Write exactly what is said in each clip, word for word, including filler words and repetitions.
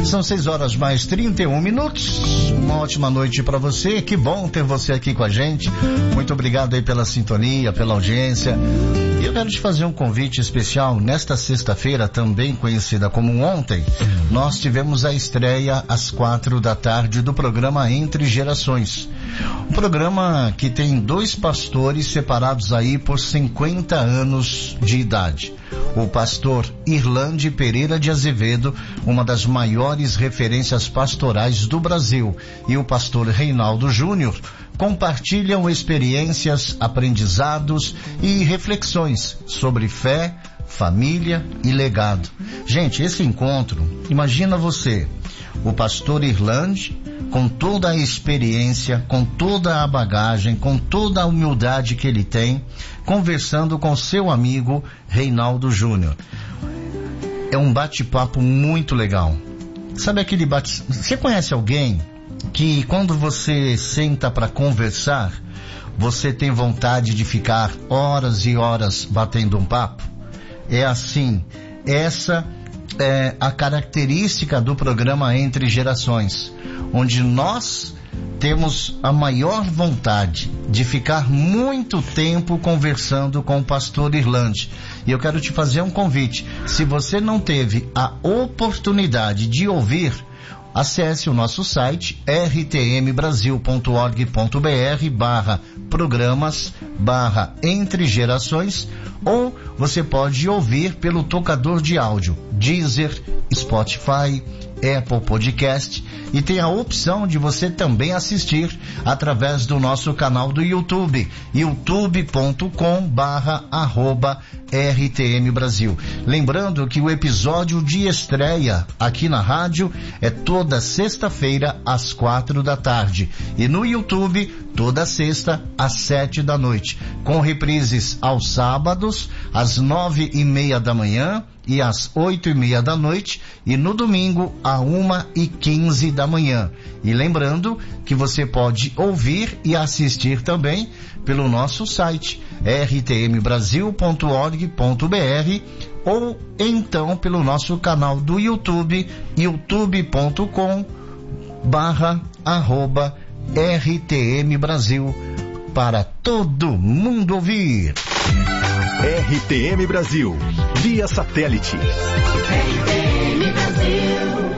São seis horas mais trinta e um minutos. Uma ótima noite para você. Que bom ter você aqui com a gente. Muito obrigado aí pela sintonia, pela audiência. E eu quero te fazer um convite especial. Nesta sexta-feira, também conhecida como ontem, nós tivemos a estreia às quatro da tarde do programa Entre Gerações. Um programa que tem dois pastores separados aí por cinquenta anos de idade. O pastor Irlande Pereira de Azevedo, uma das maiores referências pastorais do Brasil, e o pastor Reinaldo Júnior compartilham experiências, aprendizados e reflexões sobre fé, família e legado. Gente, esse encontro, imagina você, o pastor Irlande, com toda a experiência, com toda a bagagem, com toda a humildade que ele tem, conversando com seu amigo Reinaldo Júnior. É um bate-papo muito legal. Sabe aquele bate... Você conhece alguém que quando você senta para conversar, você tem vontade de ficar horas e horas batendo um papo? É assim, essa é a característica do programa Entre Gerações, onde nós temos a maior vontade de ficar muito tempo conversando com o pastor Irlande. E eu quero te fazer um convite. Se você não teve a oportunidade de ouvir, acesse o nosso site r t m brasil ponto org ponto b r barra programas barra Entre Gerações, ou você pode ouvir pelo tocador de áudio Deezer, Spotify, Apple Podcast, e tem a opção de você também assistir através do nosso canal do YouTube, youtube ponto com barra arroba R T M Brasil. Lembrando que o episódio de estreia aqui na rádio é toda sexta-feira às quatro da tarde e no YouTube toda sexta às sete da noite, com reprises aos sábados às nove e meia da manhã e às oito e meia da noite, e no domingo a uma e quinze da manhã. E lembrando que você pode ouvir e assistir também pelo nosso site r t m brasil ponto org ponto b r, ou então pelo nosso canal do YouTube, youtube ponto com barra arroba R T M Brasil, para todo mundo ouvir. R T M Brasil, via satélite. R T M Brasil.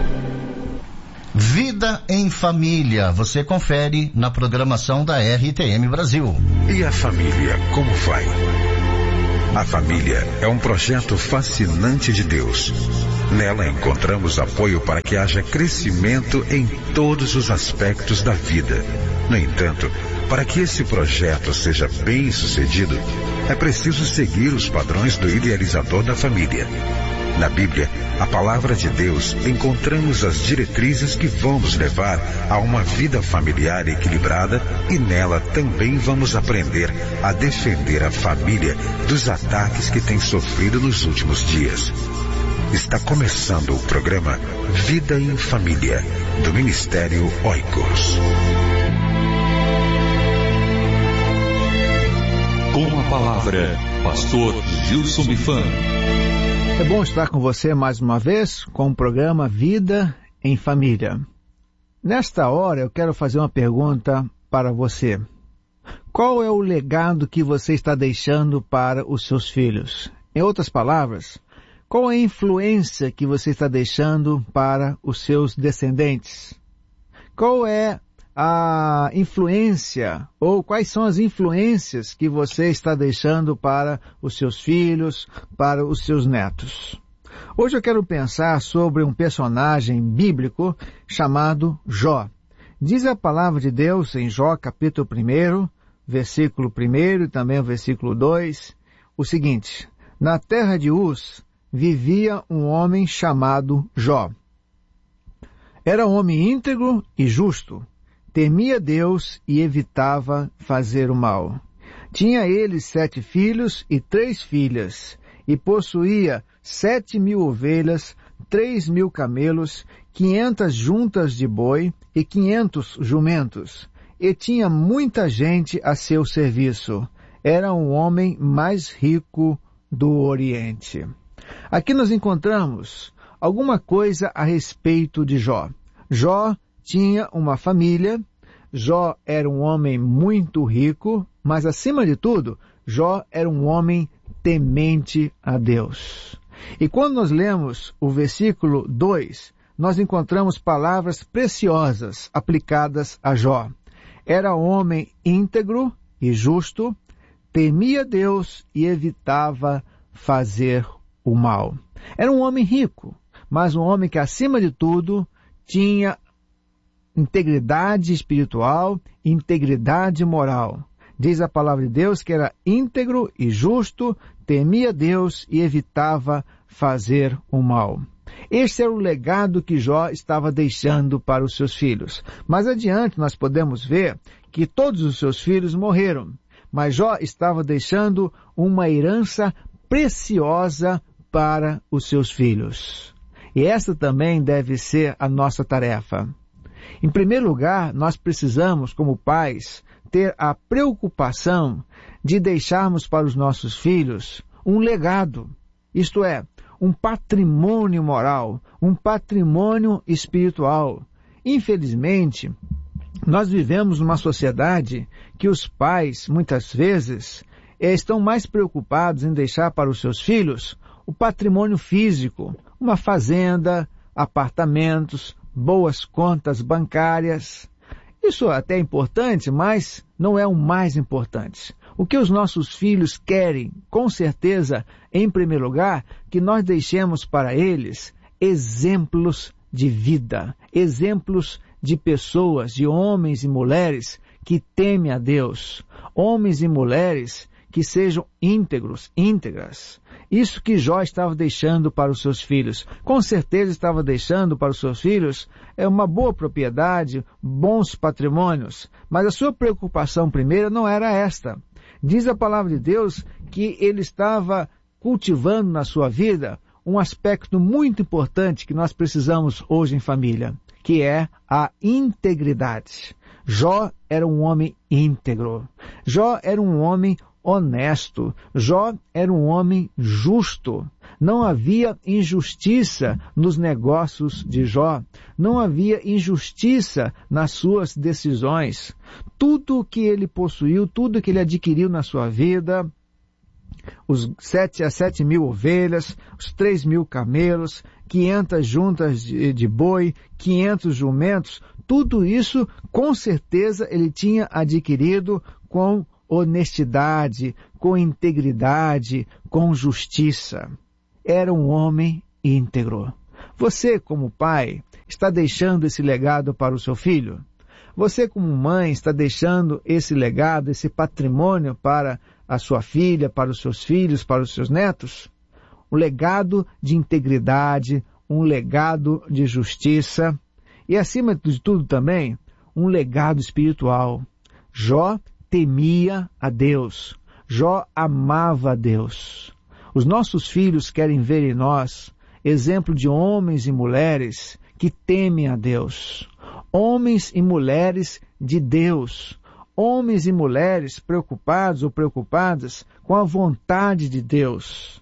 Vida em Família, você confere na programação da R T M Brasil. E a família, como vai? A família é um projeto fascinante de Deus. Nela encontramos apoio para que haja crescimento em todos os aspectos da vida. No entanto, para que esse projeto seja bem sucedido, é preciso seguir os padrões do idealizador da família. Na Bíblia, a palavra de Deus, encontramos as diretrizes que vão nos levar a uma vida familiar equilibrada, e nela também vamos aprender a defender a família dos ataques que tem sofrido nos últimos dias. Está começando o programa Vida em Família, do Ministério Oikos. Com a palavra, pastor Gilson Bifan. É bom estar com você mais uma vez com o programa Vida em Família. Nesta hora eu quero fazer uma pergunta para você. Qual é o legado que você está deixando para os seus filhos? Em outras palavras, qual é a influência que você está deixando para os seus descendentes? Qual é a influência, ou quais são as influências que você está deixando para os seus filhos, para os seus netos? Hoje eu quero pensar sobre um personagem bíblico chamado Jó. Diz a palavra de Deus em Jó capítulo um, versículo um e também o versículo dois, o seguinte: na terra de Uz vivia um homem chamado Jó. Era um homem íntegro e justo, temia Deus e evitava fazer o mal. Tinha ele sete filhos e três filhas, e possuía sete mil ovelhas, três mil camelos, quinhentas juntas de boi e quinhentos jumentos. E tinha muita gente a seu serviço. Era um homem mais rico do Oriente. Aqui nós encontramos alguma coisa a respeito de Jó. Jó tinha uma família, Jó era um homem muito rico, mas acima de tudo, Jó era um homem temente a Deus. E quando nós lemos o versículo dois, nós encontramos palavras preciosas aplicadas a Jó. Era homem íntegro e justo, temia Deus e evitava fazer o mal. Era um homem rico, mas um homem que, acima de tudo, tinha integridade espiritual, integridade moral. Diz a palavra de Deus que era íntegro e justo, temia Deus e evitava fazer o mal. Este era o legado que Jó estava deixando para os seus filhos. Mais adiante nós podemos ver que todos os seus filhos morreram, mas Jó estava deixando uma herança preciosa para os seus filhos. E essa também deve ser a nossa tarefa. Em primeiro lugar, nós precisamos, como pais, ter a preocupação de deixarmos para os nossos filhos um legado, isto é, um patrimônio moral, um patrimônio espiritual. Infelizmente, nós vivemos numa sociedade que os pais, muitas vezes, estão mais preocupados em deixar para os seus filhos o patrimônio físico, uma fazenda, apartamentos, boas contas bancárias. Isso até é importante, mas não é o mais importante. O que os nossos filhos querem, com certeza, em primeiro lugar, que nós deixemos para eles exemplos de vida, exemplos de pessoas, de homens e mulheres que temem a Deus, homens e mulheres que sejam íntegros, íntegras. Isso que Jó estava deixando para os seus filhos. Com certeza estava deixando para os seus filhos é uma boa propriedade, bons patrimônios, mas a sua preocupação primeira não era esta. Diz a palavra de Deus que ele estava cultivando na sua vida um aspecto muito importante que nós precisamos hoje em família, que é a integridade. Jó era um homem íntegro. Jó era um homem honesto. Jó era um homem justo. Não havia injustiça nos negócios de Jó. Não havia injustiça nas suas decisões. Tudo que ele possuiu, tudo que ele adquiriu na sua vida, os sete a sete mil ovelhas, os três mil camelos, quinhentas juntas de, de boi, quinhentos jumentos, tudo isso, com certeza, ele tinha adquirido com honestidade, com integridade, com justiça. Era um homem íntegro. Você, como pai, está deixando esse legado para o seu filho? Você, como mãe, está deixando esse legado, esse patrimônio para a sua filha, para os seus filhos, para os seus netos? Um legado de integridade, um legado de justiça e, acima de tudo também, um legado espiritual. Jó temia a Deus. Jó amava a Deus. Os nossos filhos querem ver em nós exemplo de homens e mulheres que temem a Deus. Homens e mulheres de Deus. Homens e mulheres preocupados ou preocupadas com a vontade de Deus.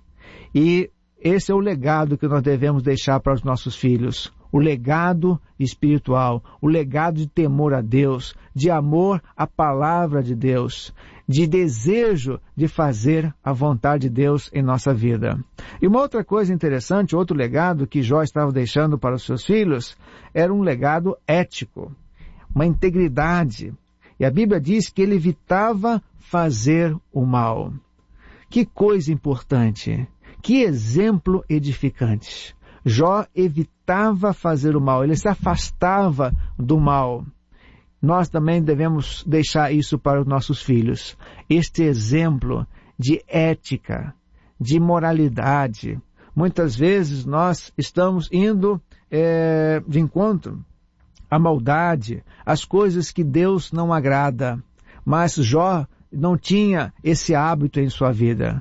E esse é o legado que nós devemos deixar para os nossos filhos. O legado espiritual, o legado de temor a Deus, de amor à palavra de Deus, de desejo de fazer a vontade de Deus em nossa vida. E uma outra coisa interessante, outro legado que Jó estava deixando para os seus filhos, era um legado ético, uma integridade. E a Bíblia diz que ele evitava fazer o mal. Que coisa importante, que exemplo edificante. Jó evitava fazer o mal, ele se afastava do mal. Nós também devemos deixar isso para os nossos filhos. Este exemplo de ética, de moralidade. Muitas vezes nós estamos indo é, de encontro à maldade, às coisas que Deus não agrada. Mas Jó não tinha esse hábito em sua vida.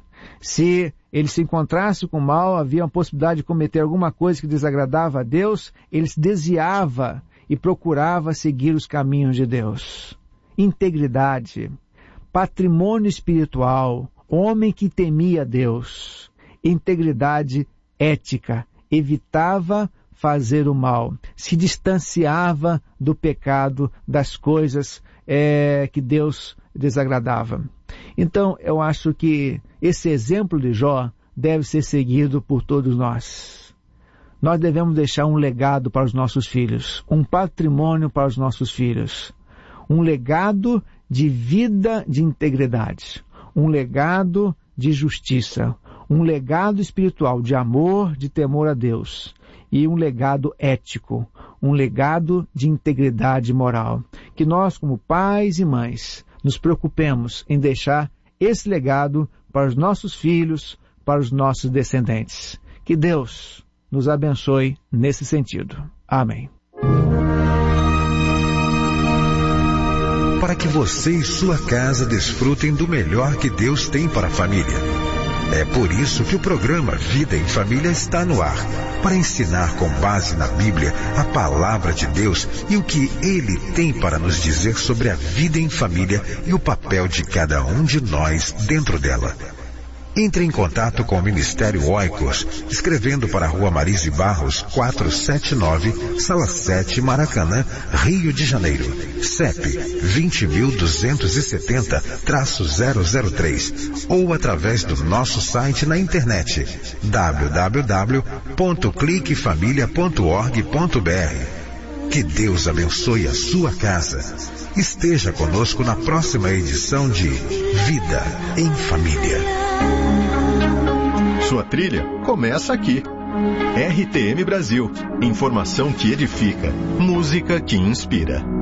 Se ele se encontrasse com o mal, havia uma possibilidade de cometer alguma coisa que desagradava a Deus, ele se desviava e procurava seguir os caminhos de Deus. Integridade, patrimônio espiritual, homem que temia Deus, integridade ética evitava fazer o mal, se distanciava do pecado, das coisas é, que Deus desagradava. Então, eu acho que esse exemplo de Jó deve ser seguido por todos nós. Nós devemos deixar um legado para os nossos filhos, um patrimônio para os nossos filhos, um legado de vida de integridade, um legado de justiça, um legado espiritual de amor, de temor a Deus e um legado ético, um legado de integridade moral. Que nós, como pais e mães, nos preocupemos em deixar esse legado para os nossos filhos, para os nossos descendentes. Que Deus nos abençoe nesse sentido. Amém. Para que você e sua casa desfrutem do melhor que Deus tem para a família. É por isso que o programa Vida em Família está no ar, para ensinar com base na Bíblia a palavra de Deus e o que Ele tem para nos dizer sobre a vida em família e o papel de cada um de nós dentro dela. Entre em contato com o Ministério Oikos, escrevendo para a Rua Marise Barros, quatrocentos e setenta e nove, Sala sete, Maracanã, Rio de Janeiro. C E P vinte mil duzentos e setenta, zero zero três. Ou através do nosso site na internet, w w w ponto clique família ponto org ponto b r. Que Deus abençoe a sua casa. Esteja conosco na próxima edição de Vida em Família. Sua trilha começa aqui. R T M Brasil. Informação que edifica. Música que inspira.